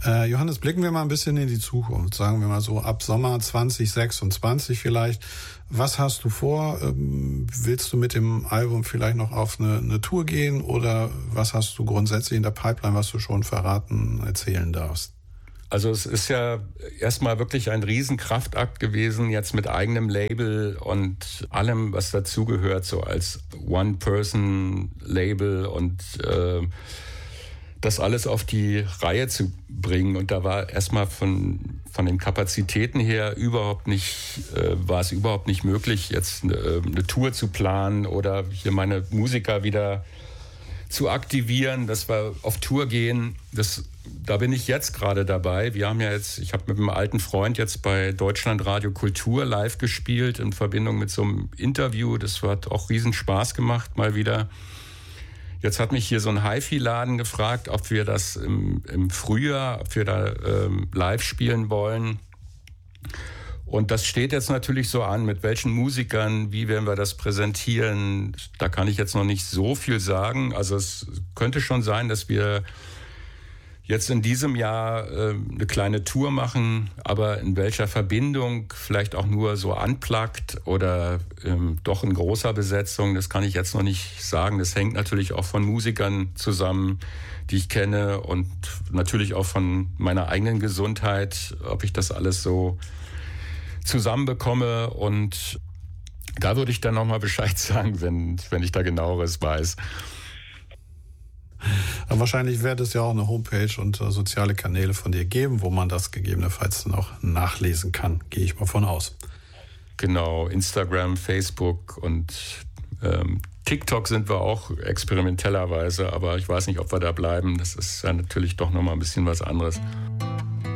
Johannes, blicken wir mal ein bisschen in die Zukunft, sagen wir mal so ab Sommer 2026 vielleicht. Was hast du vor? Willst du mit dem Album vielleicht noch auf eine Tour gehen oder was hast du grundsätzlich in der Pipeline, was du schon erzählen darfst? Also es ist ja erstmal wirklich ein Riesenkraftakt gewesen, jetzt mit eigenem Label und allem, was dazugehört, so als One-Person-Label und das alles auf die Reihe zu bringen. Und da war erstmal von den Kapazitäten her war es überhaupt nicht möglich, jetzt eine Tour zu planen oder hier meine Musiker wieder zu aktivieren, dass wir auf Tour gehen. Da bin ich jetzt gerade dabei. Ich habe mit einem alten Freund jetzt bei Deutschlandradio Kultur live gespielt in Verbindung mit so einem Interview. Das hat auch riesen Spaß gemacht, mal wieder. Jetzt hat mich hier so ein HiFi-Laden gefragt, ob wir das im Frühjahr, ob wir da live spielen wollen. Und das steht jetzt natürlich so an, mit welchen Musikern, wie werden wir das präsentieren. Da kann ich jetzt noch nicht so viel sagen. Also es könnte schon sein, dass wir jetzt in diesem Jahr eine kleine Tour machen, aber in welcher Verbindung, vielleicht auch nur so unplugged oder doch in großer Besetzung, das kann ich jetzt noch nicht sagen. Das hängt natürlich auch von Musikern zusammen, die ich kenne und natürlich auch von meiner eigenen Gesundheit, ob ich das alles so zusammenbekomme. Und da würde ich dann nochmal Bescheid sagen, wenn ich da Genaueres weiß. Aber wahrscheinlich wird es ja auch eine Homepage und soziale Kanäle von dir geben, wo man das gegebenenfalls dann auch nachlesen kann. Gehe ich mal von aus. Genau, Instagram, Facebook und TikTok sind wir auch experimentellerweise, aber ich weiß nicht, ob wir da bleiben. Das ist ja natürlich doch nochmal ein bisschen was anderes.